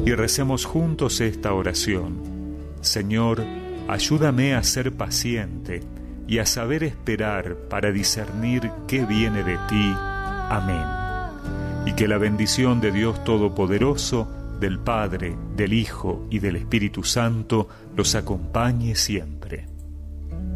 Y recemos juntos esta oración. Señor, ayúdame a ser paciente y a saber esperar para discernir qué viene de ti. Amén. Y que la bendición de Dios Todopoderoso, del Padre, del Hijo y del Espíritu Santo los acompañe siempre.